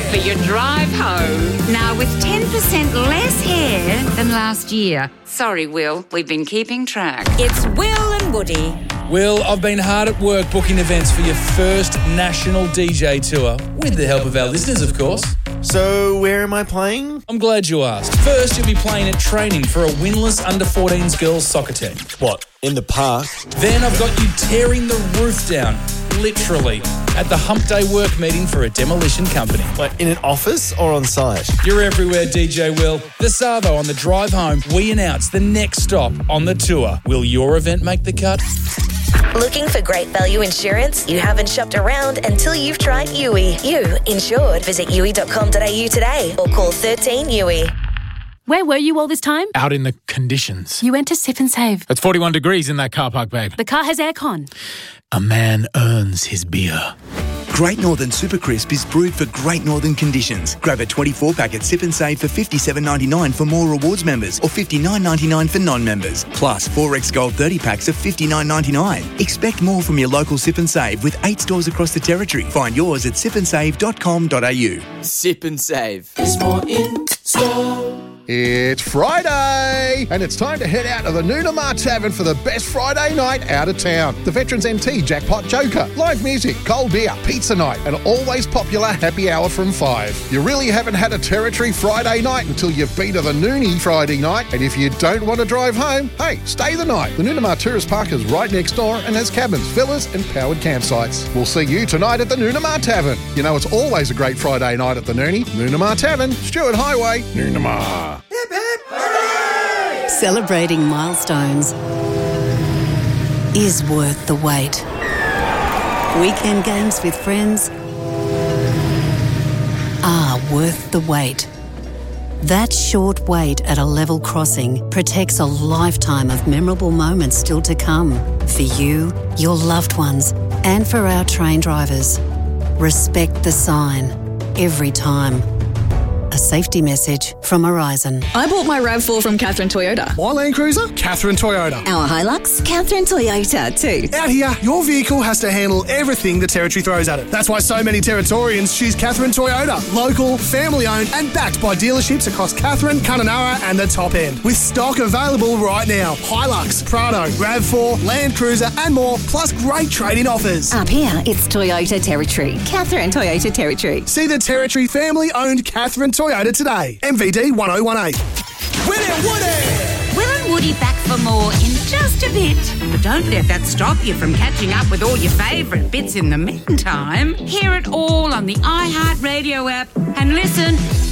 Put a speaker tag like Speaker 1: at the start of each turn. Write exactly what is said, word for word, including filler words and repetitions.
Speaker 1: for your drive home. Now with ten percent less hair than last year. Sorry, Will, we've been keeping track. It's Will and Woody.
Speaker 2: Will, I've been hard at work booking events for your first national D J tour, with the help of our listeners, of course.
Speaker 3: So, where am I playing?
Speaker 2: I'm glad you asked. First, you'll be playing at training for a winless under fourteens girls soccer team.
Speaker 3: What, in the park?
Speaker 2: Then I've got you tearing the roof down, literally, at the hump day work meeting for a demolition company.
Speaker 3: Like, in an office or on site?
Speaker 2: You're everywhere, D J Will. This Savo, on the drive home, we announce the next stop on the tour. Will your event make the cut?
Speaker 4: Looking for great value insurance? You haven't shopped around until you've tried U I. You insured. Visit U I dot com dot a u today or call thirteen U I.
Speaker 5: Where were you all this time?
Speaker 6: Out in the conditions.
Speaker 5: You went to Sip and Save.
Speaker 6: It's forty-one degrees in that car park, babe.
Speaker 5: The car has aircon.
Speaker 6: A man earns his beer.
Speaker 7: Great Northern Super Crisp is brewed for Great Northern conditions. Grab a twenty-four pack at Sip and Save for fifty-seven ninety-nine for more rewards members or fifty-nine ninety-nine for non-members. Plus, four X Gold thirty packs of fifty-nine ninety-nine. Expect more from your local Sip and Save with eight stores across the territory. Find yours at sip and save dot com dot a u.
Speaker 8: Sip and Save. There's more in store.
Speaker 9: It's Friday, and it's time to head out to the Noonamar Tavern for the best Friday night out of town. The Veterans N T Jackpot Joker, live music, cold beer, pizza night, and always popular happy hour from five. You really haven't had a Territory Friday night until you've been to the Noonie Friday night, and if you don't want to drive home, hey, stay the night. The Noonamar Tourist Park is right next door and has cabins, villas, and powered campsites. We'll see you tonight at the Noonamar Tavern. You know it's always a great Friday night at the Noonie. Noonamar Tavern, Stewart Highway, Noonamar.
Speaker 10: Hip, hip, hooray! Celebrating milestones is worth the wait. Weekend games with friends are worth the wait. That short wait at a level crossing protects a lifetime of memorable moments still to come for you, your loved ones, and for our train drivers. Respect the sign every time. A safety message from Horizon.
Speaker 11: I bought my RAV four from Catherine Toyota.
Speaker 12: My Land Cruiser? Catherine Toyota.
Speaker 11: Our Hilux? Catherine Toyota too.
Speaker 12: Out here, your vehicle has to handle everything the Territory throws at it. That's why so many Territorians choose Catherine Toyota. Local, family-owned and backed by dealerships across Catherine, Kununurra and the top end. With stock available right now. Hilux, Prado, RAV four, Land Cruiser and more, plus great trade-in offers.
Speaker 11: Up here, it's Toyota Territory. Catherine Toyota Territory.
Speaker 12: See the Territory family-owned Catherine Toyota today. M V D one oh one eight.
Speaker 1: Will and Woody! Will and Woody back for more in just a bit. But don't let that stop you from catching up with all your favourite bits in the meantime. Hear it all on the iHeartRadio app and listen